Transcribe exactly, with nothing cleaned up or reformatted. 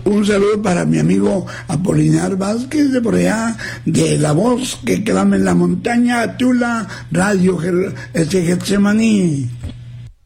Un saludo para mi amigo Apolinar Vázquez, de por allá, de La Voz que clama en la montaña, Tula, Radio este Getsemaní.